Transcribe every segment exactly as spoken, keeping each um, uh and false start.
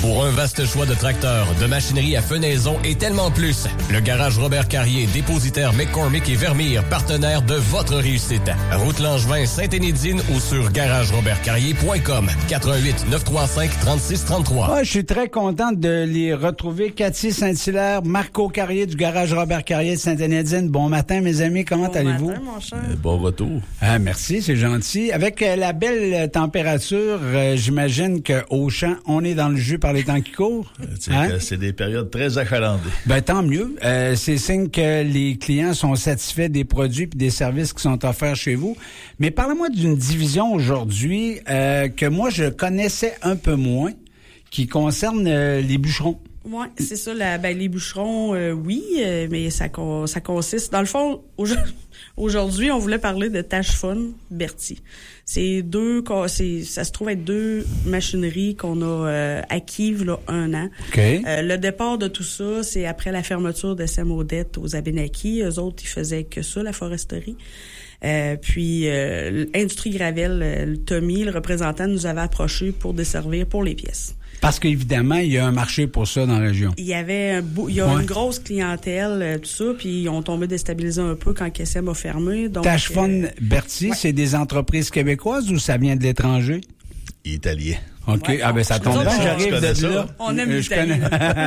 Pour un vaste choix de tracteurs, de machinerie à fenaison et tellement plus, le Garage Robert Carrier, dépositaire McCormick et Vermeer, partenaire de votre réussite. Route Langevin, Sainte-Énédine ou sur garage robert carrier point com. quatre un huit neuf trois cinq trois six trois trois. Ah, je suis très contente de les retrouver. Cathy Saint-Hilaire, Marco Carrier du Garage Robert Carrier de Sainte-Énédine. Bon matin, mes amis. Comment bon allez-vous? Matin, mon cher. Euh, bon retour. Ah, merci, c'est gentil. Avec euh, la belle température, euh, j'imagine qu'au champ, on est dans le jus par les temps qui courent. Euh, hein? que c'est des périodes très achalandées. Ben, tant mieux. Euh, c'est signe que les clients sont satisfaits des produits et des services qui sont offerts chez vous. Mais parlez-moi d'une division aujourd'hui euh, que moi, je connaissais un peu moins, qui concerne euh, les bûcherons. Oui, c'est ça. La, ben, les bûcherons, euh, oui, euh, mais ça, ça consiste... Dans le fond, aujourd'hui, on voulait parler de Tâche-Fun Berthier. C'est deux... C'est, ça se trouve être deux machineries qu'on a euh, acquises là, un an. Okay. Euh, le départ de tout ça, c'est après la fermeture de S M Odette aux Abénaquis. Eux autres, ils faisaient que ça, la foresterie. Euh, puis euh, l'Industrie Gravel, euh, Tommy, le représentant, nous avait approché pour desservir pour les pièces. Parce qu'évidemment, il y a un marché pour ça dans la région. Il y avait un beau, il y a ouais. une grosse clientèle, euh, tout ça, puis ils ont tombé déstabilisés un peu quand S M a fermé. Tâche-Fun euh, Berthier, ouais. c'est des entreprises québécoises ou ça vient de l'étranger? Italien. OK. Ouais, ah, ben, ça tombe bien, j'arrive de ça. là. On aime l'Italie.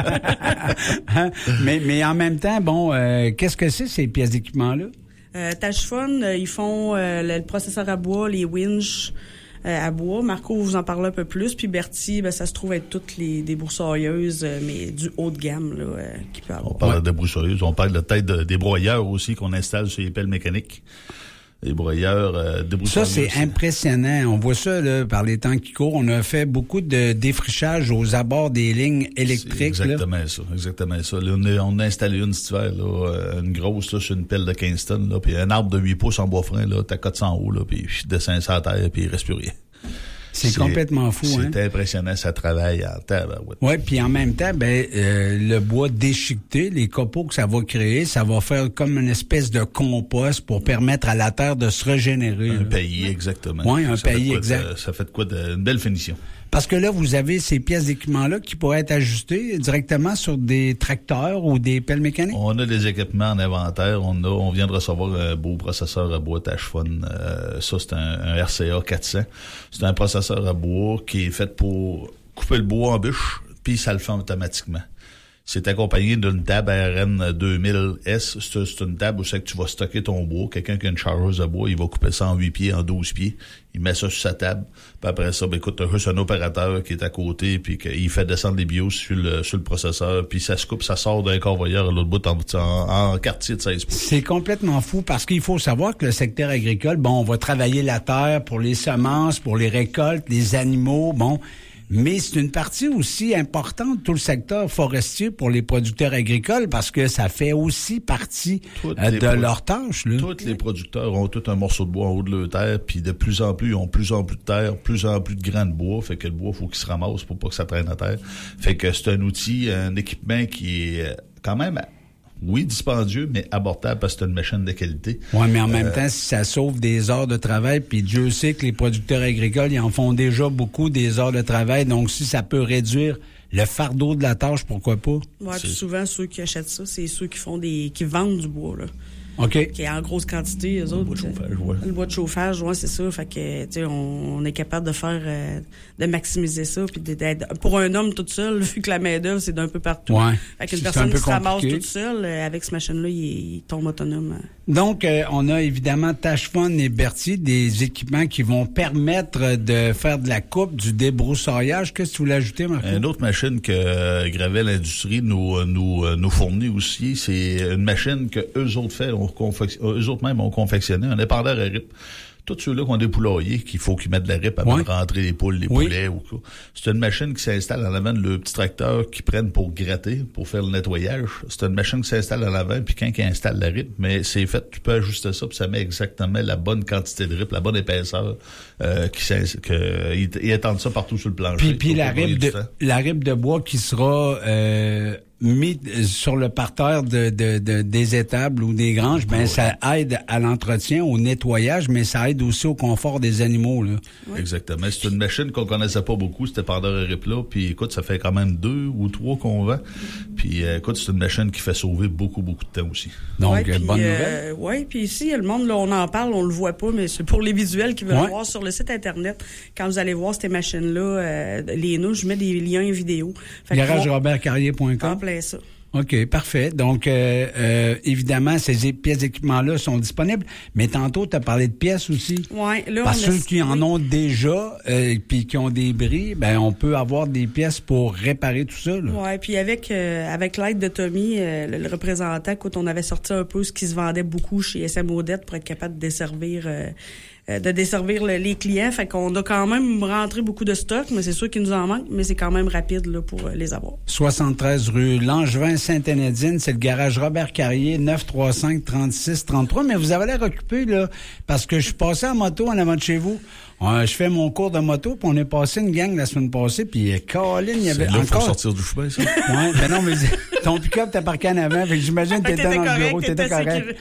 hein? mais, mais en même temps, bon, euh, qu'est-ce que c'est, ces pièces d'équipement-là? Euh, Tâche-Fun, euh, ils font euh, le, le processeur à bois, les winches euh, à bois. Marco vous en parle un peu plus. Puis Berthier, ben, ça se trouve être toutes les débroussailleuses, euh, mais du haut de gamme là, euh, qui peut avoir. On parle ouais. de débroussailleuses, on parle de tête de, des broyeurs aussi qu'on installe sur les pelles mécaniques. Les broyeurs, euh, débroussailleuses. Ça, c'est aussi impressionnant. On voit ça là, par les temps qui courent. On a fait beaucoup de défrichage aux abords des lignes électriques. C'est exactement là. ça, exactement ça. Là, on, a, on a installé une cet hiver, là, une grosse là, sur une pelle de quinze tonnes, là, puis un arbre de huit pouces en bois frein, là, t'as quatre cents haut, là, puis je descends sur la terre, puis il reste plus rien. C'est, c'est complètement fou, c'est hein? C'est impressionnant, ça travaille en terre. Oui, ouais, puis en même temps, ben euh, le bois déchiqueté, les copeaux que ça va créer, ça va faire comme une espèce de compost pour permettre à la terre de se régénérer. Un là. pays, exactement. Oui, un ça pays, exact. De, ça fait de quoi de, une belle finition. Parce que là, vous avez ces pièces d'équipement-là qui pourraient être ajustées directement sur des tracteurs ou des pelles mécaniques? On a des équipements en inventaire. On a, on vient de recevoir un beau processeur à bois Tâche-Fun. Euh, ça, c'est un, un R C A quatre cents. C'est un processeur à bois qui est fait pour couper le bois en bûche, puis ça le fait automatiquement. C'est accompagné d'une table R N deux mille S. C'est, c'est une table où c'est que tu vas stocker ton bois. Quelqu'un qui a une chargeuse de bois, il va couper ça en huit pieds, en douze pieds. Il met ça sur sa table. Puis après ça, ben écoute, t'as juste un opérateur qui est à côté, puis qu'il fait descendre les bios sur le, sur le processeur, puis ça se coupe, ça sort d'un convoyeur à l'autre bout en, en, en quartier de seize pouces. C'est complètement fou parce qu'il faut savoir que le secteur agricole, bon, on va travailler la terre pour les semences, pour les récoltes, les animaux, bon... Mais c'est une partie aussi importante, tout le secteur forestier pour les producteurs agricoles, parce que ça fait aussi partie euh, de pro- leur tâche. Là. Tous les producteurs ont tout un morceau de bois en haut de leur terre, puis de plus en plus, ils ont plus en plus de terre, plus en plus de grains de bois, fait que le bois, il faut qu'il se ramasse pour pas que ça traîne à terre. Fait que c'est un outil, un équipement qui est quand même... Oui, dispendieux, mais abordable parce que c'est une machine de qualité. Oui, mais en même euh, temps, si ça sauve des heures de travail, puis Dieu sait que les producteurs agricoles, ils en font déjà beaucoup des heures de travail, donc si ça peut réduire le fardeau de la tâche, pourquoi pas? Oui, puis souvent, ceux qui achètent ça, c'est ceux qui font des qui vendent du bois, là. OK. Qui est en grosse quantité, eux autres. Le bois de chauffage, ouais. Le bois de chauffage, ouais, c'est ça. Fait que, tu sais, on, on est capable de faire, euh, de maximiser ça. Puis d'être, pour un homme tout seul, vu que la main-d'œuvre, c'est d'un peu partout. Ouais. Fait qu'une personne qui se ramasse toute seule, euh, avec ce machine-là, il, il tombe autonome. Donc, euh, on a évidemment Tâche-Fun et Berthier, des équipements qui vont permettre de faire de la coupe, du débroussaillage. Qu'est-ce que tu voulais ajouter, Marco? Une autre machine que euh, Gravel Industrie nous, nous, euh, nous fournit aussi, c'est une machine que eux autres fait, on confection, eux autres même ont confectionné, un épandeur à rip. Tous ceux-là qui ont des poulaillers, qu'il faut qu'ils mettent de la rip avant ouais. de rentrer les poules, les oui. poulets ou quoi. C'est une machine qui s'installe en avant de le petit tracteur qu'ils prennent pour gratter, pour faire le nettoyage. C'est une machine qui s'installe en avant, puis quand ils installent la rip, mais c'est fait, tu peux ajuster ça, puis ça met exactement la bonne quantité de rip, la bonne épaisseur, euh, qui que, ils, ils étendent ça partout sur le plancher. Puis, puis la rip de, la rip de bois qui sera, euh, mis sur le parterre de, de, de des étables ou des granges, ben, ça aide à l'entretien, au nettoyage, mais ça aide aussi au confort des animaux, là. Oui. Exactement. C'est une machine qu'on connaissait pas beaucoup, c'était Pandora Ripla, puis écoute, ça fait quand même deux ou trois qu'on vend. Puis euh, écoute, c'est une machine qui fait sauver beaucoup, beaucoup de temps aussi. Donc, ouais, euh, bonne euh, nouvelle. Oui, puis ici, le monde, là, on en parle, on le voit pas, mais c'est pour les visuels qui veulent ouais. voir sur le site Internet. Quand vous allez voir ces machines-là, euh, les nous, je mets des liens vidéo. garage robert carrier point com. En plein ça. OK, parfait. Donc, euh, euh, évidemment, ces pièces d'équipement-là sont disponibles. Mais tantôt, tu as parlé de pièces aussi. Oui, là, Parce on ceux a... qui en oui. ont déjà euh, puis qui ont des bris, ben on peut avoir des pièces pour réparer tout ça. Oui, puis avec euh, avec l'aide de Tommy, euh, le, le représentant, quand on avait sorti un peu ce qui se vendait beaucoup chez S M Odette pour être capable de desservir... Euh, de desservir le, les clients. Fait qu'on a quand même rentré beaucoup de stock, mais c'est sûr qu'il nous en manque, mais c'est quand même rapide là, pour euh, les avoir. soixante-treize rue Langevin, Sainte-Énédine, c'est le garage Robert Carrier, neuf trois cinq, trente-six, trente-trois. Mais vous avez l'air occupé, là, parce que je suis passé en moto en avant de chez vous. Euh, je fais mon cours de moto, puis on est passé une gang la semaine passée, puis Colin, il y avait c'est là encore... faut sortir du chemin, ça. Ouais, mais non, mais ton pick-up t'as parqué en avant, fait que j'imagine que t'étais dans correct, le bureau, t'étais, t'étais correct.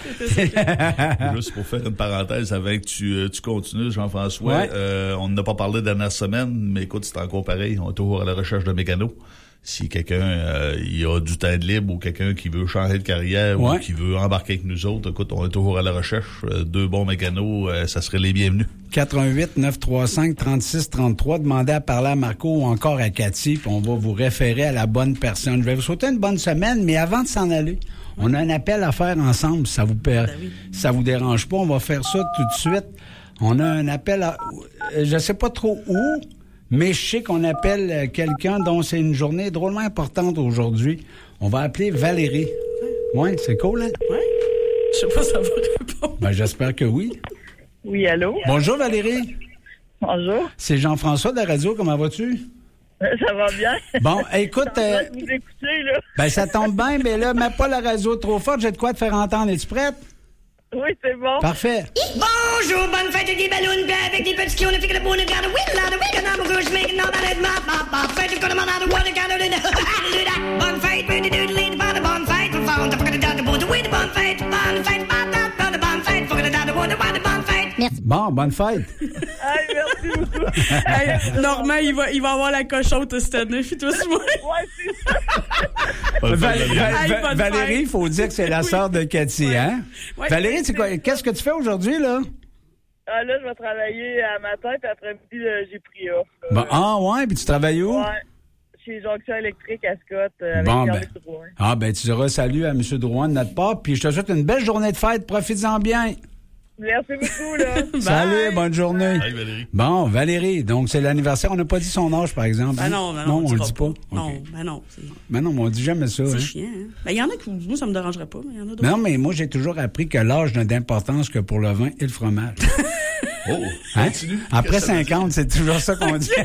Juste pour faire une parenthèse avant que tu, euh, tu continues, Jean-François, ouais. euh, on n'a pas parlé de la dernière semaine, mais écoute, c'est encore pareil, on est toujours à la recherche de mécanos. Si quelqu'un euh, il a du temps de libre ou quelqu'un qui veut changer de carrière ouais. ou qui veut embarquer avec nous autres, écoute, on est toujours à la recherche. Euh, deux bons mécanos, euh, ça serait les bienvenus. quatre un huit, neuf trois cinq, trente-six trente-trois. Demandez à parler à Marco ou encore à Cathy, puis on va vous référer à la bonne personne. Je vais vous souhaiter une bonne semaine, mais avant de s'en aller, on a un appel à faire ensemble. Ça vous per... ben oui. ça vous dérange pas, on va faire ça tout de suite. On a un appel à... Je sais pas trop où, mais je sais qu'on appelle quelqu'un dont c'est une journée drôlement importante aujourd'hui. On va appeler Valérie. Oui, c'est cool, hein? Oui. Je sais pas si ça va répondre. Ben, j'espère que oui. Oui, allô? Bonjour, Valérie. Bonjour. C'est Jean-François de la radio. Comment vas-tu? Ça va bien. Bon, écoute... Je euh, vous écouter, là. Ben, ça tombe bien, mais là, mets pas la radio trop forte. J'ai de quoi te faire entendre. Es-tu prête? Oui, c'est bon. Parfait. Bonjour, bonne fête avec des ballons, puis avec des petits qui on a fait que le bon, got a wheel, out of week, and I'm a goose, making all that is my, my, my, fête, you got a man out of water, got a do that. Bonne fête, ready to lead, by the bonne fête, for found, I'm gonna down the board, with the bonne fête, bonne fête, by the, the bonne fête, for gonna down the board, by the bonne fête. Merci. Bon, bonne fête. Hey, merci beaucoup. Hey, Normand, il va, il va avoir la cochotte cette année, puis toi, c'est moi. Ouais, c'est ça. Val- Val- Hey, Val- bonne Valérie, fête. il faut dire que c'est la Oui. sœur de Cathy, Ouais. hein? Ouais. Valérie, c'est quoi? Qu'est-ce que tu fais aujourd'hui, là? Ah, là, je vais travailler à matin, puis après-midi, là, j'ai pris off. là. Bon, ah, ouais, puis tu travailles où? Ouais. Chez Jonction Électrique à Scott, euh, avec Bon, Pierre ben. Drouin. Ah, ben, tu diras salut à M. Drouin de notre part, puis je te souhaite une belle journée de fête. Profites-en bien. Merci beaucoup, là. Salut, bonne journée. Bye, Valérie. Bon, Valérie, donc c'est l'anniversaire. On n'a pas dit son âge, par exemple. Ben hein? non, ben non, non, on le dira dit pas. Non, OK. ben non. C'est, Ben non, mais on dit jamais ça. c'est hein? chiant, hein. Ben, il y en a qui, moi, ça me dérangerait pas, mais il y en a d'autres. Non, mais moi, j'ai toujours appris que l'âge n'a d'importance que pour le vin et le fromage. Oh, Hein? continue. Après Qu'est-ce que ça veut cinquante, c'est toujours ça qu'on dit.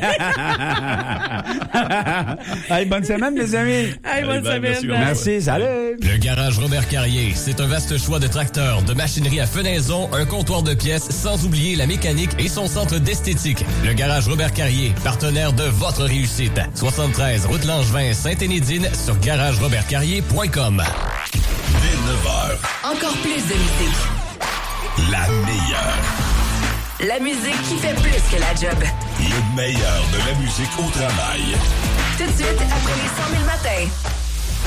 Hey, bonne semaine, mes amis. Hey, Allez, bonne bye, semaine. merci, bye. Merci, salut. Le Garage Robert Carrier, c'est un vaste choix de tracteurs, de machinerie à fenaison, un comptoir de pièces, sans oublier la mécanique et son centre d'esthétique. Le Garage Robert Carrier, partenaire de votre réussite. soixante-treize route Langevin, Sainte-Énédine, sur garage robert carrier point com. Dès neuf heures, Encore plus de musique. la meilleure. La musique qui fait plus que la job. Le meilleur de la musique au travail. Tout de suite, après les cent mille matins.